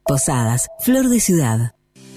Posadas, Flor de Ciudad.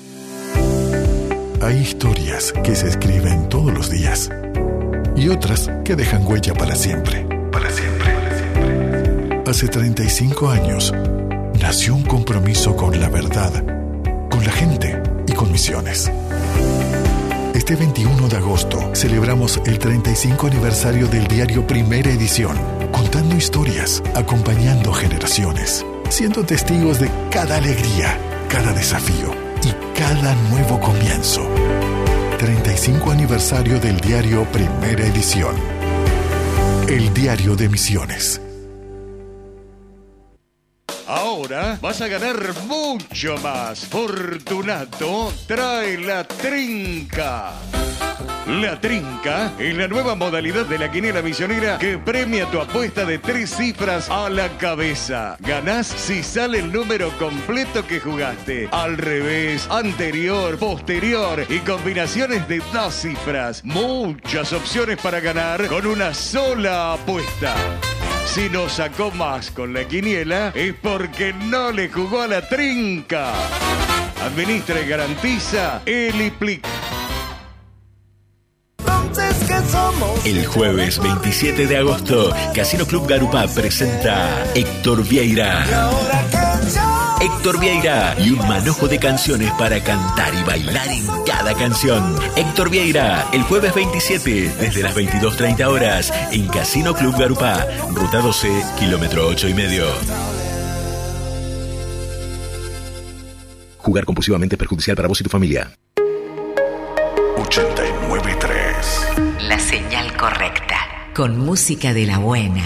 Hay historias que se escriben todos los días y otras que dejan huella para siempre. Para siempre. Hace 35 años nació un compromiso con la verdad, con la gente y con Misiones. Este 21 de agosto celebramos el 35 aniversario del diario Primera Edición, contando historias, acompañando generaciones, siendo testigos de cada alegría, cada desafío y cada nuevo comienzo. 35 aniversario del diario Primera Edición. El diario de Misiones. Ahora vas a ganar mucho más. Fortunato trae la trinca. La trinca es la nueva modalidad de la quiniela misionera que premia tu apuesta de 3 cifras a la cabeza. Ganás si sale el número completo que jugaste. Al revés, anterior, posterior y combinaciones de 2 cifras. Muchas opciones para ganar con una sola apuesta. Si no sacó más con la quiniela es porque no le jugó a la trinca. Administra y garantiza Eliplic. El jueves 27 de agosto, Casino Club Garupá presenta Héctor Vieira. Héctor Vieira y un manojo de canciones para cantar y bailar en cada canción. Héctor Vieira, el jueves 27, desde las 22:30 horas, en Casino Club Garupá, Ruta 12, kilómetro 8,5. Jugar compulsivamente es perjudicial para vos y tu familia. 89.3. La señal correcta. Con música de la buena.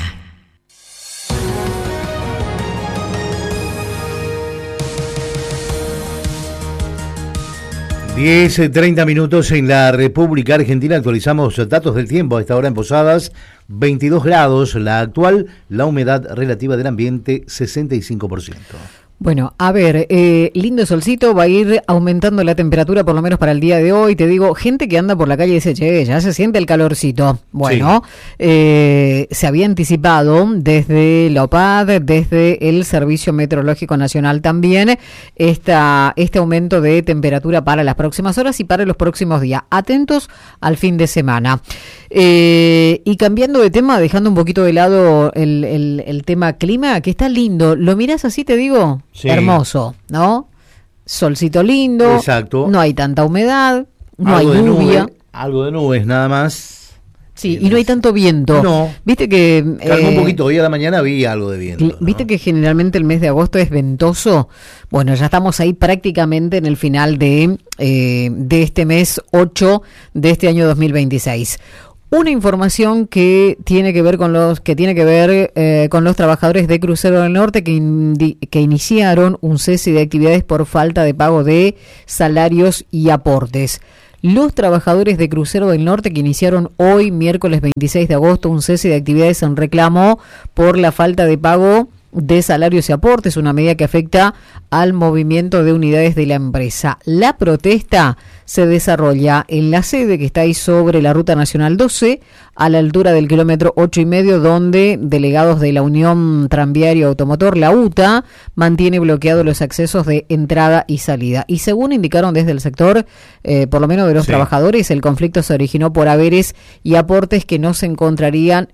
(10:30) en la República Argentina. Actualizamos datos del tiempo a esta hora en Posadas. 22 grados la actual, la humedad relativa del ambiente 65%. Bueno, a ver, lindo solcito, va a ir aumentando la temperatura por lo menos para el día de hoy. Te digo, gente que anda por la calle dice, che, ya se siente el calorcito. Bueno, sí. Se había anticipado desde la OPAD, desde el Servicio Meteorológico Nacional también, este aumento de temperatura para las próximas horas y para los próximos días. Atentos al fin de semana. Y cambiando de tema, dejando un poquito de lado el tema clima, que está lindo. Lo mirás así, te digo, sí. Hermoso, ¿no? Solcito lindo. Exacto. No hay tanta humedad, no hay lluvia. Algo de nubes nada más. Sí, y no hay tanto viento. No. Viste que... calmó un poquito, hoy a la mañana vi algo de viento. Viste, ¿no? Que generalmente el mes de agosto es ventoso. Bueno, ya estamos ahí prácticamente en el final de este mes 8 de este año 2026. Una información que tiene que ver con los trabajadores de Crucero del Norte que iniciaron un cese de actividades por falta de pago de salarios y aportes. Los trabajadores de Crucero del Norte que iniciaron hoy, miércoles 26 de agosto, un cese de actividades en reclamo por la falta de pago de salarios y aportes, una medida que afecta al movimiento de unidades de la empresa. La protesta se desarrolla en la sede que está ahí sobre la Ruta Nacional 12, a la altura del kilómetro 8,5, donde delegados de la Unión Tranviario Automotor, la UTA, mantiene bloqueados los accesos de entrada y salida. Y según indicaron desde el sector, por lo menos de los trabajadores, el conflicto se originó por haberes y aportes que se encontrarían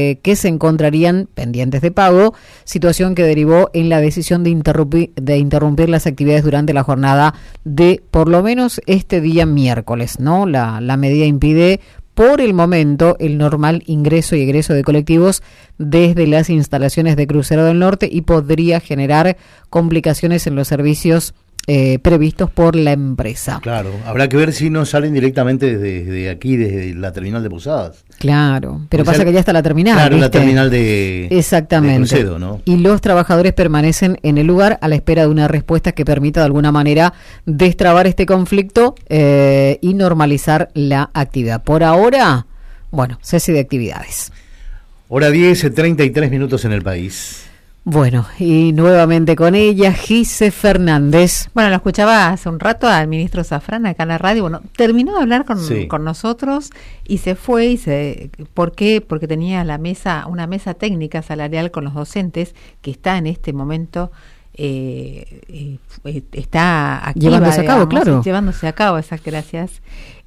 pendientes de pago, situación que derivó en la decisión de interrumpir las actividades durante la jornada de por lo menos este día miércoles, ¿no? La medida impide por el momento el normal ingreso y egreso de colectivos desde las instalaciones de Crucero del Norte y podría generar complicaciones en los servicios previstos por la empresa. Claro, habrá que ver si no salen directamente desde aquí, desde la terminal de Posadas. Claro, pero pasa que ya está la terminal. Claro, ¿viste? La terminal de exactamente. De Crucero, ¿no? Y los trabajadores permanecen en el lugar a la espera de una respuesta que permita de alguna manera destrabar este conflicto y normalizar la actividad. Por ahora, bueno, cese de actividades. Hora 10:33 en el país. Bueno, y nuevamente con ella, Gise Fernández. Bueno, lo escuchaba hace un rato al ministro Zafrán acá en la radio. Bueno, terminó de hablar con nosotros y se fue. ¿Por qué? Porque tenía una mesa técnica salarial con los docentes que está en este momento está activa, llevándose a cabo, claro. Llevándose a cabo, exacto, gracias.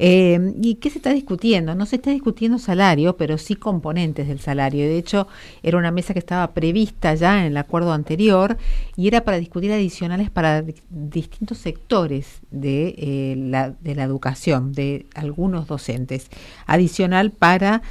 ¿Y qué se está discutiendo? No se está discutiendo salario, pero sí componentes del salario. De hecho, era una mesa que estaba prevista ya en el acuerdo anterior y era para discutir adicionales para distintos sectores de la educación, de algunos docentes. Adicional para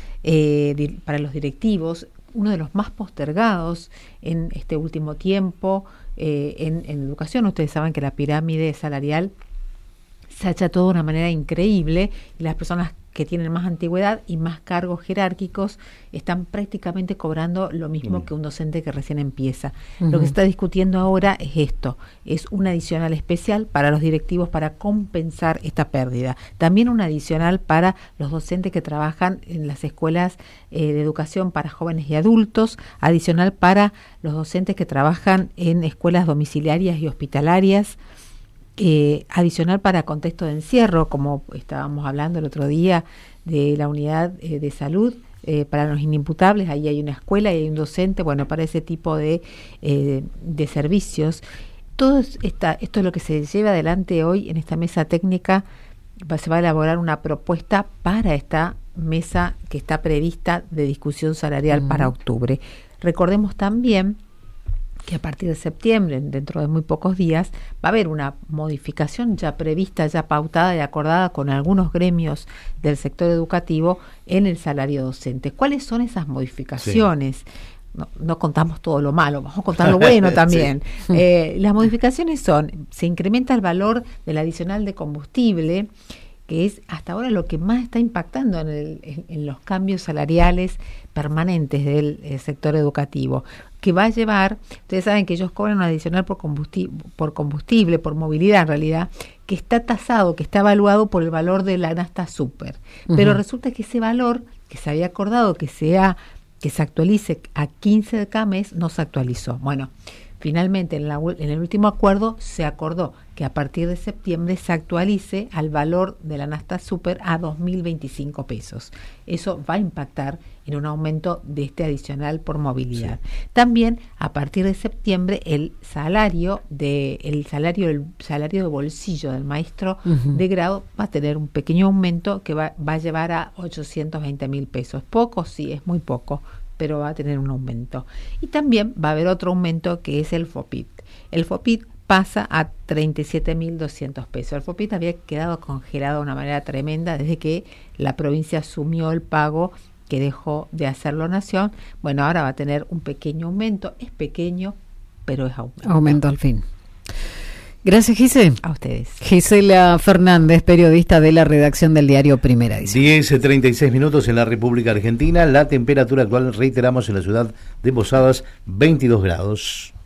los directivos, uno de los más postergados en este último tiempo en educación. Ustedes saben que la pirámide salarial se ha hecho de una manera increíble y las personas que tienen más antigüedad y más cargos jerárquicos están prácticamente cobrando lo mismo que un docente que recién empieza. Lo que se está discutiendo ahora es esto, es un adicional especial para los directivos para compensar esta pérdida. También un adicional para los docentes que trabajan en las escuelas de educación para jóvenes y adultos, adicional para los docentes que trabajan en escuelas domiciliarias y hospitalarias, adicional para contexto de encierro, como estábamos hablando el otro día de la unidad de salud para los inimputables, ahí hay una escuela y hay un docente, bueno, para ese tipo de servicios. Esto es lo que se lleva adelante hoy en esta mesa técnica. Se va a elaborar una propuesta para esta mesa que está prevista de discusión salarial para octubre. Recordemos también que a partir de septiembre, dentro de muy pocos días, va a haber una modificación ya prevista, ya pautada y acordada con algunos gremios del sector educativo en el salario docente. ¿Cuáles son esas modificaciones? Sí. No contamos todo lo malo, vamos a contar lo bueno también. Sí. Las modificaciones son, se incrementa el valor del adicional de combustible, que es hasta ahora lo que más está impactando en los cambios salariales permanentes del sector educativo, que va a llevar, ustedes saben que ellos cobran un adicional por combustible, por movilidad en realidad, que está tasado, que está evaluado por el valor de la canasta súper. Pero resulta que ese valor que se había acordado que se actualice a 15 de cada mes, no se actualizó. Bueno, finalmente en el último acuerdo se acordó que a partir de septiembre se actualice al valor de la canasta súper a 2.025 pesos. Eso va a impactar en un aumento de este adicional por movilidad. Sí. También a partir de septiembre el salario de bolsillo del maestro de grado va a tener un pequeño aumento que va a llevar a 820.000 pesos. Poco, sí, es muy poco, pero va a tener un aumento. Y también va a haber otro aumento que es el FOPIT. El FOPIT pasa a 37.200 pesos. El FOPIT había quedado congelado de una manera tremenda desde que la provincia asumió el pago que dejó de hacerlo Nación. Bueno, ahora va a tener un pequeño aumento. Es pequeño, pero es aumento. Aumento al fin. Gracias, Gise. A ustedes. Gisela Fernández, periodista de la redacción del diario Primera Edición. 10:36 minutos en la República Argentina. La temperatura actual, reiteramos, en la ciudad de Posadas, 22 grados.